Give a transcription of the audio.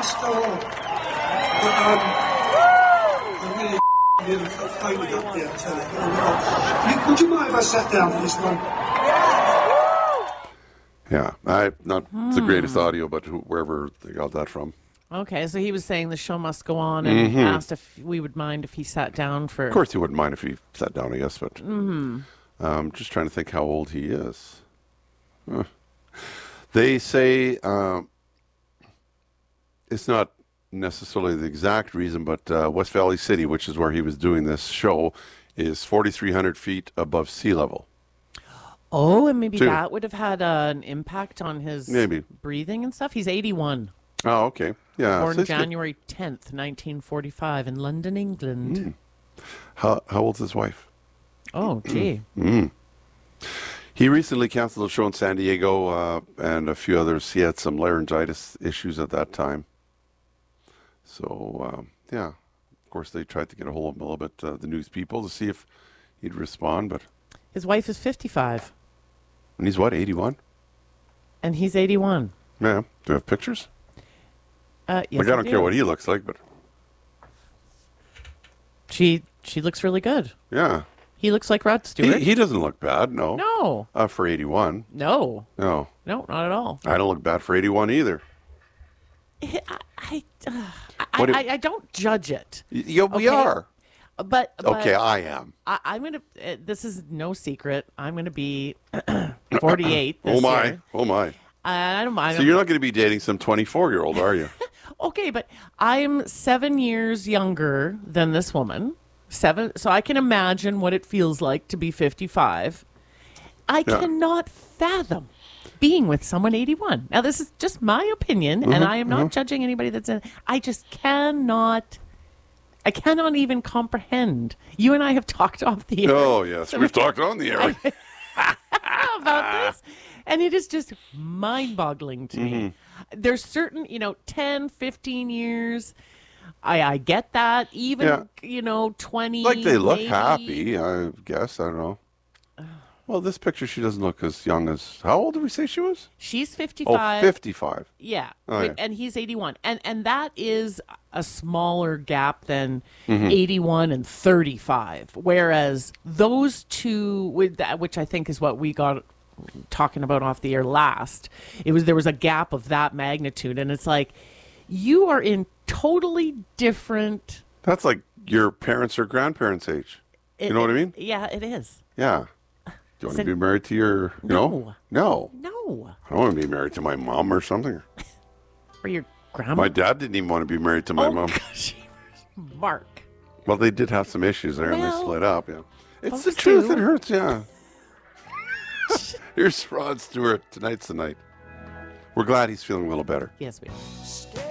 must go on. But, I really nearly felt fainted up there, I tell you. Oh, no. Would you mind if I sat down for this one? Yeah, not the greatest audio, but wherever they got that from. Okay, so he was saying the show must go on and asked if we would mind if he sat down for... Of course he wouldn't mind if he sat down, I guess, but just trying to think how old he is. They say it's not necessarily the exact reason, but West Valley City, which is where he was doing this show, is 4,300 feet above sea level. Oh, and maybe that would have had an impact on his breathing and stuff. He's 81. Oh, okay. Yeah. Born January 10th, 1945 in London, England. How old's his wife? Oh, gee. He recently canceled a show in San Diego and a few others. He had some laryngitis issues at that time. So, yeah. Of course, they tried to get a hold of him a little bit, the news people, to see if he'd respond. But his wife is 55. And he's what, 81? And he's 81. Yeah. Do you have pictures? Yes, I don't care what he looks like, but she looks really good. Yeah. He looks like Rod Stewart. He doesn't look bad, no. No. For 81. No. No. No, not at all. I don't look bad for 81 either. I don't judge it. We are. But okay, I am. I'm going to, this is no secret, I'm going to be 48 this year. Oh my. I don't mind. So you're not going to be dating some 24-year-old, are you? Okay, but I'm 7 years younger than this woman. So I can imagine what it feels like to be 55. I cannot fathom being with someone 81. Now, this is just my opinion, and I am not judging anybody that's in. I just cannot. I cannot even comprehend. You and I have talked off the air. Oh, yes. We've talked on the air. About this. And it is just mind-boggling to me. There's certain, 10, 15 years. I get that. Even, 20. Like they look maybe. happy, I guess. I don't know. Well, this picture, she doesn't look as young as... How old did we say she was? She's 55. Oh, 55. Yeah. Oh, yeah. And he's 81. And that is a smaller gap than 81 and 35. Whereas those two, which I think is what we got talking about off the air last, there was a gap of that magnitude. And it's like, you are in totally different... That's like your parents' or grandparents' age. You know what I mean? Yeah, it is. Yeah. Do you want to be married to your... No. No. No. I don't want to be married to my mom or something. Or your grandma. My dad didn't even want to be married to my mom. Gosh. Mark. Well, they did have some issues there, and they split up, yeah. It's the folks truth. do. It hurts, yeah. Here's Rod Stewart. Tonight's the night. We're glad he's feeling a little better. Yes, we are.